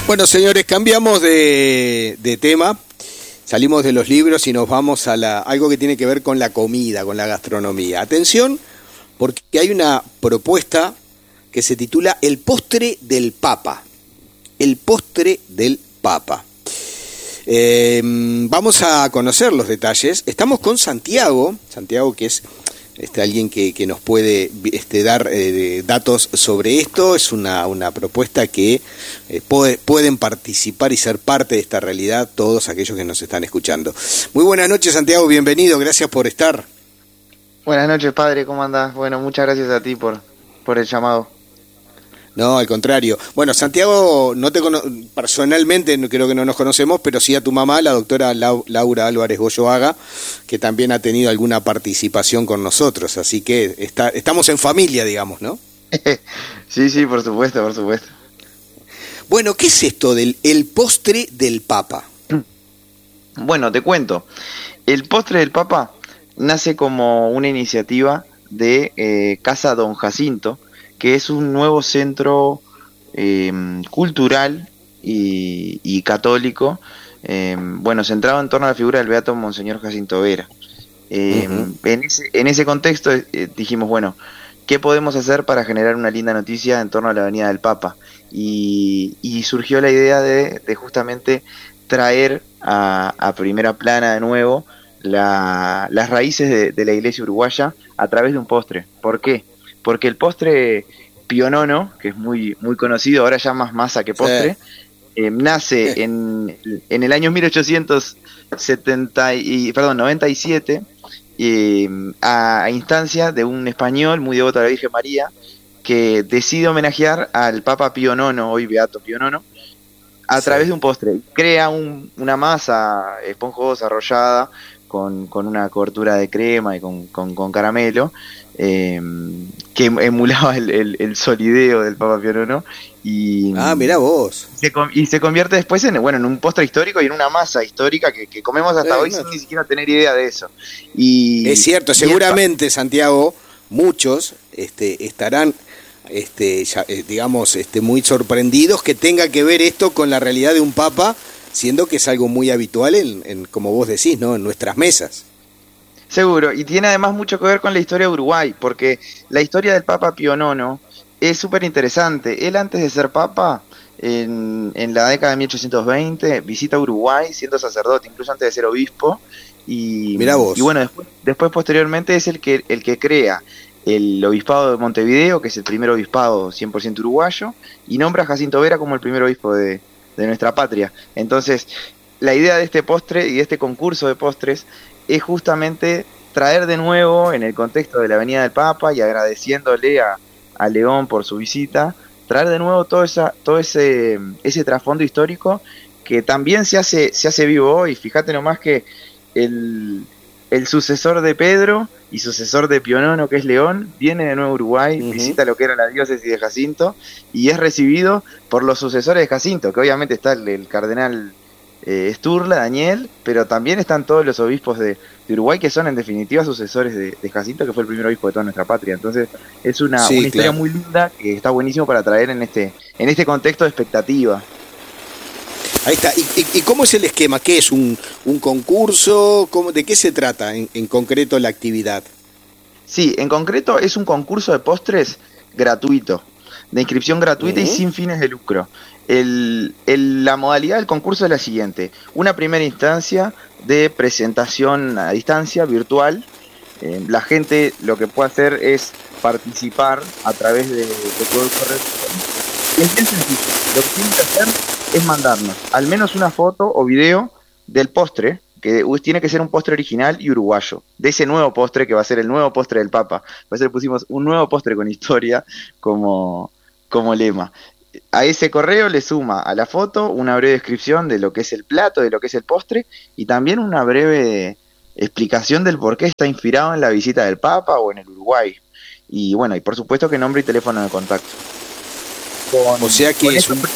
Bueno, señores, cambiamos de tema, salimos de los libros y nos vamos a algo que tiene que ver con la comida, con la gastronomía. Atención, porque hay una propuesta que se titula El postre del Papa. El postre del Papa. Vamos a conocer los detalles. Estamos con Santiago que es alguien que nos puede dar datos sobre esto. Es una propuesta que pueden participar y ser parte de esta realidad todos aquellos que nos están escuchando. Muy buenas noches, Santiago, bienvenido, gracias por estar. Buenas noches, padre, ¿cómo andás? Bueno, muchas gracias a ti por el llamado. No, al contrario. Bueno, Santiago, personalmente creo que no nos conocemos, pero sí a tu mamá, la doctora Laura Álvarez Goyoaga, que también ha tenido alguna participación con nosotros, así que estamos en familia, digamos, ¿no? Sí, por supuesto. Bueno, ¿qué es esto del el postre del Papa? Bueno, te cuento. El postre del Papa nace como una iniciativa de Casa Don Jacinto, que es un nuevo centro cultural y católico, centrado en torno a la figura del beato Monseñor Jacinto Vera. En ese contexto dijimos, bueno, ¿qué podemos hacer para generar una linda noticia en torno a la venida del Papa? Y surgió la idea de justamente traer a primera plana de nuevo las raíces de la iglesia uruguaya a través de un postre. ¿Por qué? Porque el postre Pío Nono, que es muy conocido, ahora ya más masa que postre, nace en el año 97 a instancia de un español muy devoto a la Virgen María que decide homenajear al Papa Pío Nono, hoy beato Pío Nono, a través de un postre. Crea una masa esponjosa, arrollada, con una cobertura de crema y con caramelo, que emulaba el solideo del Papa Pío Nono. Mirá vos. Y se convierte después en un postre histórico y en una masa histórica que comemos hasta hoy sin ni siquiera tener idea de eso. Es cierto, seguramente, Santiago, muchos estarán muy sorprendidos que tenga que ver esto con la realidad de un Papa, siendo que es algo muy habitual en como vos decís, ¿no? En nuestras mesas. Seguro, y tiene además mucho que ver con la historia de Uruguay, porque la historia del Papa Pío IX es súper interesante. Él, antes de ser Papa, en la década de 1820, visita Uruguay siendo sacerdote, incluso antes de ser obispo, Mirá vos. Y bueno, después posteriormente es el que crea el obispado de Montevideo, que es el primer obispado 100% uruguayo, y nombra a Jacinto Vera como el primer obispo de nuestra patria. Entonces, la idea de este postre y de este concurso de postres es justamente traer de nuevo, en el contexto de la venida del Papa y agradeciéndole a León por su visita, traer de nuevo todo ese trasfondo histórico que también se hace vivo hoy. Fíjate nomás que el sucesor de Pedro y sucesor de Pío IX, que es León, viene de nuevo a Uruguay, visita lo que era la diócesis de Jacinto y es recibido por los sucesores de Jacinto, que obviamente está el cardenal Sturla, Daniel, pero también están todos los obispos de Uruguay, que son en definitiva sucesores de Jacinto, que fue el primer obispo de toda nuestra patria. Entonces es una historia muy linda que está buenísimo para traer en este contexto de expectativa. Ahí está. ¿Y cómo es el esquema? ¿Qué es? ¿Un concurso? ¿De qué se trata en concreto la actividad? Sí, en concreto es un concurso de postres gratuito, de inscripción gratuita y sin fines de lucro. La modalidad del concurso es la siguiente: una primera instancia de presentación a distancia, virtual. La gente lo que puede hacer es participar a través de todo el correo. Es bien sencillo. Lo que tienen que hacer es mandarnos al menos una foto o video del postre, que tiene que ser un postre original y uruguayo, de ese nuevo postre que va a ser el nuevo postre del Papa. Pusimos un nuevo postre con historia como lema. A ese correo le suma a la foto una breve descripción de lo que es el plato, de lo que es el postre, y también una breve explicación del por qué está inspirado en la visita del Papa o en el Uruguay. Y bueno, y por supuesto que nombre y teléfono de contacto. O sea que es un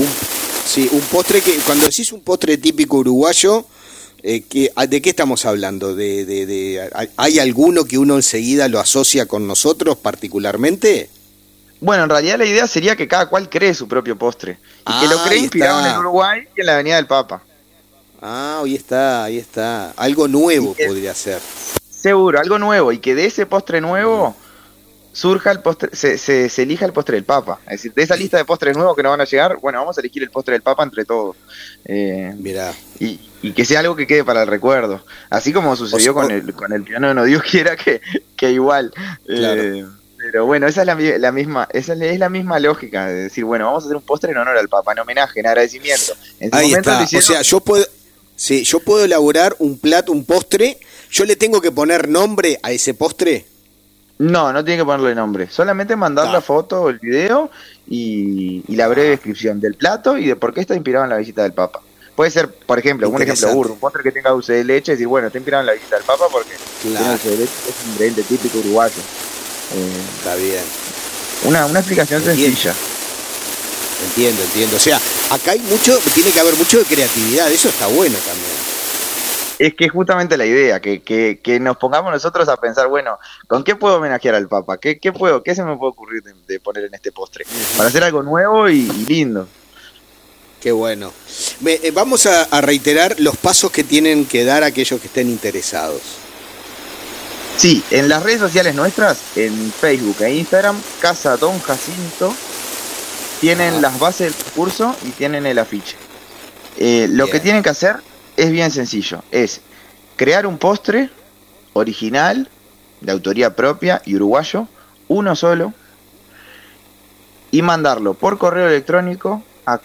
postre que, cuando decís un postre típico uruguayo, ¿de qué estamos hablando? ¿Hay alguno que uno enseguida lo asocia con nosotros particularmente? Bueno, en realidad la idea sería que cada cual cree su propio postre. Y que lo cree inspirado en el Uruguay y en la Avenida del Papa. Ahí está. Algo nuevo podría ser. Seguro, algo nuevo. Y que de ese postre nuevo surja el postre, se elija el postre del Papa. Es decir, de esa lista de postres nuevos que nos van a llegar, bueno, vamos a elegir el postre del Papa entre todos. Mirá. Y que sea algo que quede para el recuerdo. Así como sucedió con el piano de No Dios quiera, que igual. Claro. Pero bueno, esa es la misma lógica de decir, bueno, vamos a hacer un postre en honor al Papa, en homenaje, en agradecimiento. Ahí está. O sea, yo puedo elaborar un postre. ¿Yo le tengo que poner nombre a ese postre? No tiene que ponerle nombre. Solamente mandar la foto o el video y la breve descripción del plato y de por qué está inspirado en la visita del Papa. Puede ser, por ejemplo, un ejemplo burdo, un postre que tenga dulce de leche, decir, bueno, está inspirado en la visita del Papa porque tiene dulce de leche, es un ingrediente típico uruguayo. Está bien. Una explicación sencilla. Entiendo. O sea, acá tiene que haber mucho de creatividad, eso está bueno también. Es que justamente la idea, que nos pongamos nosotros a pensar, bueno, ¿con qué puedo homenajear al Papa? ¿Qué se me puede ocurrir de poner en este postre? Para hacer algo nuevo y lindo. Qué bueno. Vamos a reiterar los pasos que tienen que dar aquellos que estén interesados. Sí, en las redes sociales nuestras, en Facebook e Instagram, Casa Don Jacinto, tienen las bases del concurso y tienen el afiche. Lo que tienen que hacer es bien sencillo, es crear un postre original, de autoría propia y uruguayo, uno solo, y mandarlo por correo electrónico a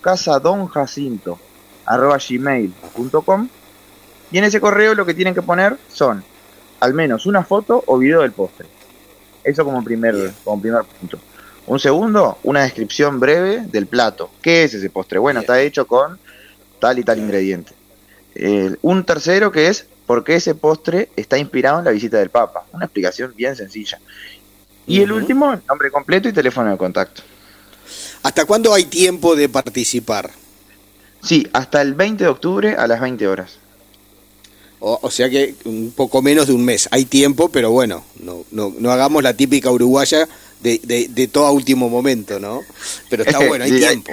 casadonjacinto@gmail.com, y en ese correo lo que tienen que poner son al menos una foto o video del postre. Eso como primer punto. Un segundo, una descripción breve del plato. ¿Qué es ese postre? Bueno, está hecho con tal y tal ingrediente. Un tercero que es por qué ese postre está inspirado en la visita del Papa. Una explicación bien sencilla. Y el último, nombre completo y teléfono de contacto. ¿Hasta cuándo hay tiempo de participar? Sí, hasta el 20 de octubre a las 20 horas. O sea que un poco menos de un mes. Hay tiempo, pero bueno, no hagamos la típica uruguaya de todo a último momento, ¿no? Pero está bueno, hay tiempo.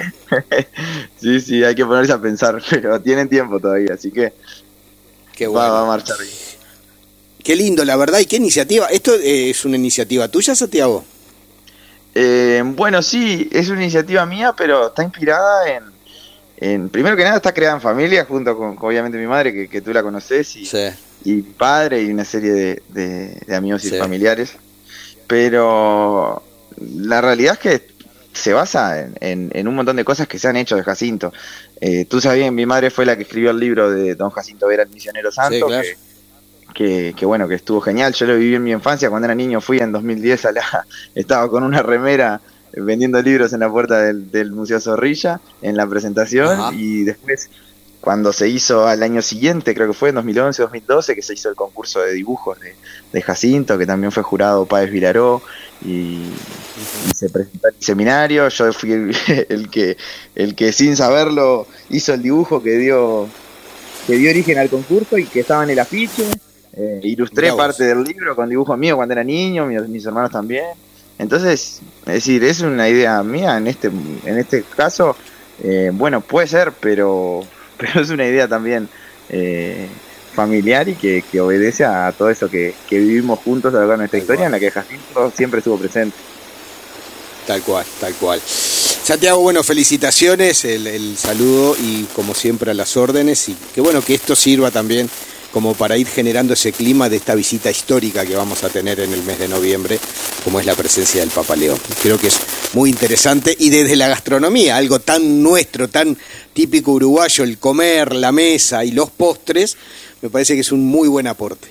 Sí, hay que ponerse a pensar, pero tienen tiempo todavía, así que qué bueno. Va a marchar bien. Qué lindo, la verdad, y qué iniciativa. ¿Esto es una iniciativa tuya, Santiago? Bueno, sí, es una iniciativa mía, pero está inspirada en primero que nada está creada en familia, junto con obviamente mi madre, que tú la conoces, y mi padre y una serie de amigos y familiares. Pero la realidad es que se basa en un montón de cosas que se han hecho de Jacinto. Tú sabes bien, mi madre fue la que escribió el libro de Don Jacinto Vera, el misionero santo, sí, claro. que bueno, que estuvo genial. Yo lo viví en mi infancia, cuando era niño fui en 2010 estaba con una remera vendiendo libros en la puerta del Museo Zorrilla en la presentación. Ajá. Y después cuando se hizo al año siguiente, creo que fue en 2011-2012, que se hizo el concurso de dibujos de Jacinto, que también fue jurado Páez Vilaró, y se presentó en el seminario. Yo fui el que sin saberlo hizo el dibujo que dio origen al concurso y que estaba en el afiche. Ilustré parte del libro con dibujos míos cuando era niño, mis hermanos también. Entonces, es decir, es una idea mía en este caso. Bueno, puede ser, pero es una idea también familiar y que obedece a todo eso que vivimos juntos a lo largo de nuestra historia, en la que Jacinto siempre estuvo presente. Tal cual. Santiago, bueno, felicitaciones, el saludo y como siempre a las órdenes, y que bueno, que esto sirva también como para ir generando ese clima de esta visita histórica que vamos a tener en el mes de noviembre, como es la presencia del Papa León. Creo que es muy interesante, y desde la gastronomía, algo tan nuestro, tan típico uruguayo, el comer, la mesa y los postres, me parece que es un muy buen aporte.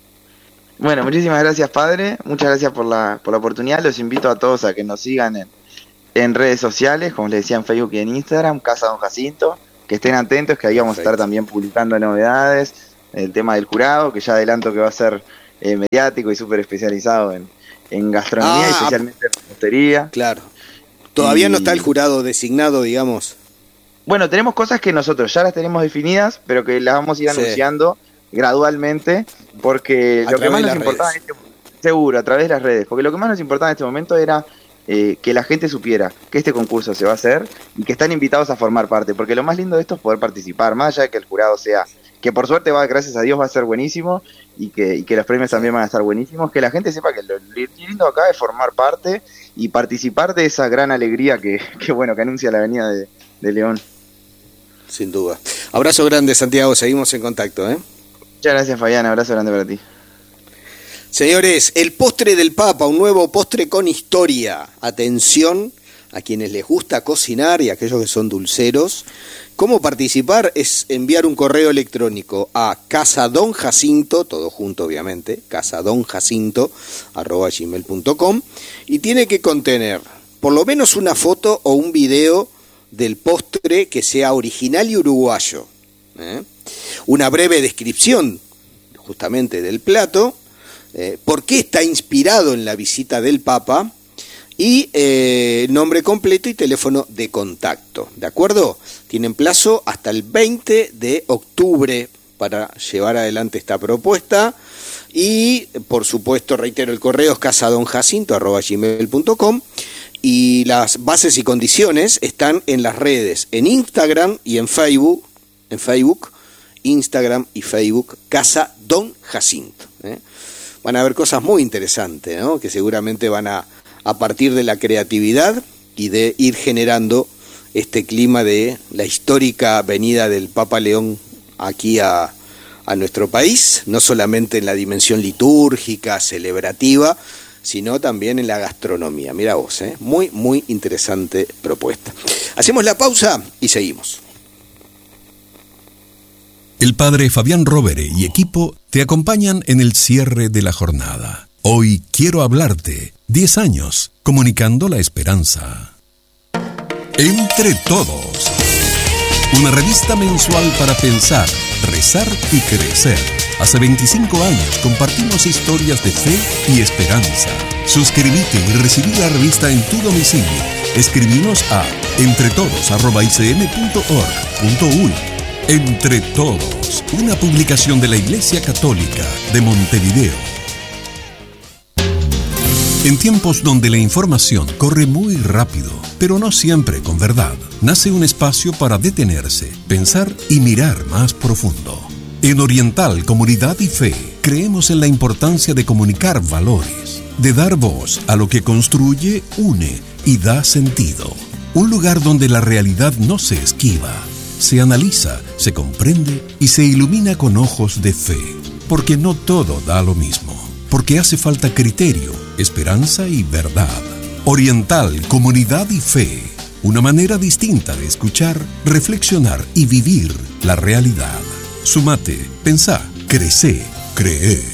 Bueno, muchísimas gracias, padre, muchas gracias por la oportunidad. Los invito a todos a que nos sigan en redes sociales, como les decía, en Facebook y en Instagram, Casa Don Jacinto, que estén atentos, que ahí vamos a estar también publicando novedades, el tema del jurado, que ya adelanto que va a ser mediático y súper especializado en gastronomía, y especialmente en repostería. Claro. Todavía no está el jurado designado, digamos. Bueno, tenemos cosas que nosotros ya las tenemos definidas, pero que las vamos a ir anunciando gradualmente, porque lo que más nos importaba seguro, a través de las redes, porque lo que más nos importaba en este momento era que la gente supiera que este concurso se va a hacer y que están invitados a formar parte, porque lo más lindo de esto es poder participar, más allá de que el jurado sea, que por suerte gracias a Dios va a ser buenísimo y que los premios también van a estar buenísimos, que la gente sepa que lo lindo acá es formar parte y participar de esa gran alegría que anuncia la venida de León. Sin duda. Abrazo grande, Santiago, seguimos en contacto, ¿eh? Muchas gracias, Fabián, abrazo grande para ti. Señores, el postre del Papa, un nuevo postre con historia. Atención a quienes les gusta cocinar y a aquellos que son dulceros. ¿Cómo participar? Es enviar un correo electrónico a casadonjacinto, todo junto obviamente, casadonjacinto@gmail.com, y tiene que contener por lo menos una foto o un video del postre que sea original y uruguayo. Una breve descripción justamente del plato, por qué está inspirado en la visita del Papa y nombre completo y teléfono de contacto, ¿de acuerdo? Tienen plazo hasta el 20 de octubre para llevar adelante esta propuesta y, por supuesto, reitero, el correo es casadonjacinto@gmail.com y las bases y condiciones están en las redes, en Instagram y en Facebook, Instagram y Facebook, Casa Don Jacinto. Van a haber cosas muy interesantes, ¿no? Que seguramente van a partir de la creatividad y de ir generando este clima de la histórica venida del Papa León aquí a nuestro país, no solamente en la dimensión litúrgica, celebrativa, sino también en la gastronomía. Mirá vos, muy, muy interesante propuesta. Hacemos la pausa y seguimos. El padre Fabián Rovere y equipo te acompañan en el cierre de la jornada. Hoy quiero hablarte. 10 años, comunicando la esperanza. Entre Todos. Una revista mensual para pensar, rezar y crecer. Hace 25 años compartimos historias de fe y esperanza. Suscríbete y recibí la revista en tu domicilio. Escribinos a entretodos@icm.org.uy. Entre Todos, una publicación de la Iglesia Católica de Montevideo. En tiempos donde la información corre muy rápido, pero no siempre con verdad, nace un espacio para detenerse, pensar y mirar más profundo. En Oriental Comunidad y Fe, creemos en la importancia de comunicar valores, de dar voz a lo que construye, une y da sentido. Un lugar donde la realidad no se esquiva, se analiza, se comprende y se ilumina con ojos de fe. Porque no todo da lo mismo. Porque hace falta criterio, esperanza y verdad. Oriental, Comunidad y Fe. Una manera distinta de escuchar, reflexionar y vivir la realidad. Sumate, pensá, crecé, cree.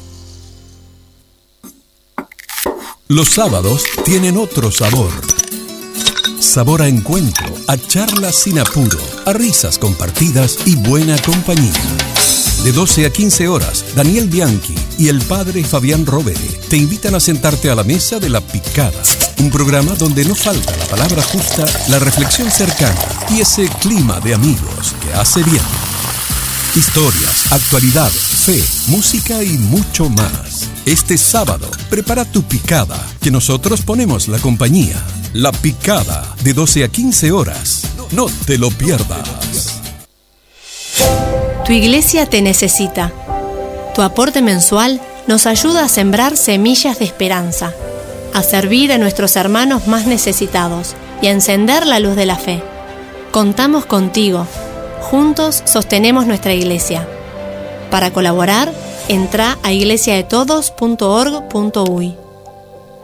Los sábados tienen otro sabor. Sabor a encuentro, a charlas sin apuro, a risas compartidas y buena compañía. De 12 a 15 horas, Daniel Bianchi y el padre Fabián Rovere te invitan a sentarte a la mesa de La Picada, un programa donde no falta la palabra justa, la reflexión cercana y ese clima de amigos que hace bien. Historias, actualidad, fe, música y mucho más. Este sábado, prepara tu picada, que nosotros ponemos la compañía. La Picada, de 12 a 15 horas. No te lo pierdas. Tu iglesia te necesita. Tu aporte mensual nos ayuda a sembrar semillas de esperanza, a servir a nuestros hermanos más necesitados y a encender la luz de la fe. Contamos contigo. Juntos sostenemos nuestra iglesia. Para colaborar, entra a iglesiadetodos.org.uy.